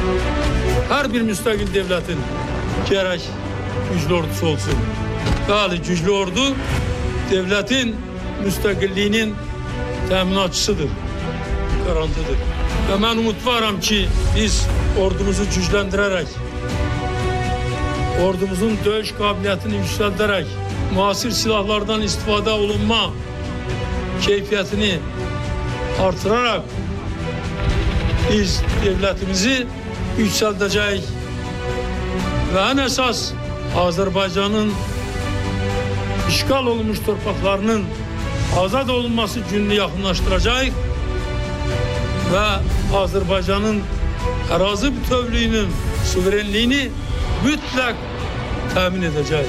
Her bir müstakil devletin gerek güçlü ordusu olsun. Yani güçlü ordu devletin müstakilliğinin teminatçısıdır, garantıdır. Ve ben umut varam ki biz ordumuzu güçlendirerek, ordumuzun dövüş kabiliyetini yükselterek, muasir silahlardan istifade olunma keyfiyetini artırarak biz devletimizi yükselteceğiz. Ve en esas Azerbaycan'ın işgal olmuş torpaklarının azad olunması gününü yakınlaştıracak ve Azerbaycan'ın arazi bütövlüğünün suverenliğini mutlak temin edecek.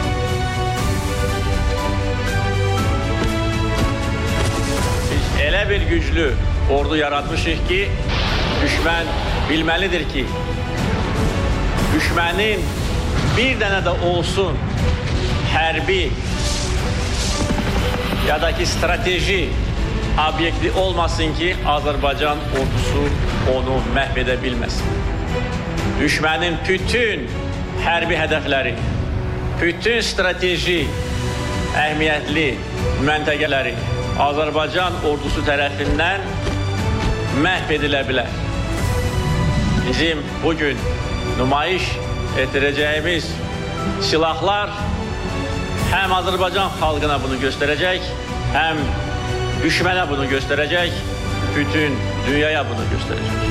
Biz elə bir güclü ordu yaratmışıq ki, düşmən bilməlidir ki, düşmənin bir dənə də olsun hərbi ya da ki strateji obyekti olmasın ki, Azərbaycan ordusu onu məhv edə bilməsin. Düşmənin bütün hərbi hədəfləri, bütün strateji əhəmiyyətli məntəqələri Azərbaycan ordusu tərəfindən məhv edilə bilər. Bizim bugün nümayiş etdirəcəyimiz silahlar həm Azərbaycan xalqına bunu göstərəcək, həm düşmənə bunu göstərəcək, bütün dünyaya bunu göstərəcək.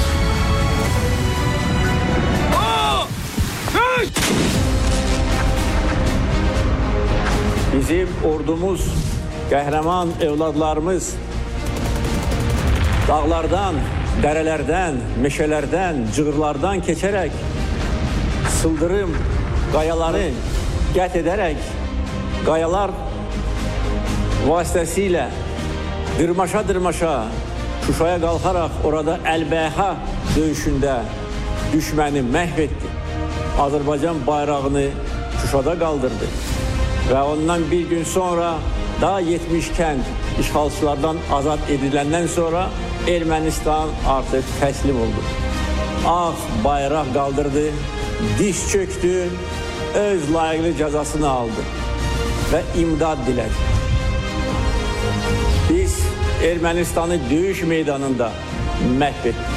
Bizim ordumuz, qəhrəman evladlarımız dağlardan, dərələrdən, meşələrdən, cığırlardan keçərək sıldırım qayaları qət edərək, qayalar vasitəsilə dırmaşa-dırmaşa Şuşaya qalxaraq orada Əlbəha döyüşündə düşməni məhv etdi. Azərbaycan bayrağını Şuşada qaldırdı və ondan bir gün sonra daha 70 kənd işğalçılardan azad ediləndən sonra Ermənistan artıq təslim oldu. Ağ bayraq qaldırdı, diş çöktü, öz layiqli cəzasını aldı və imdad dilədi. Biz Ermənistanı döyüş meydanında məhv etdik.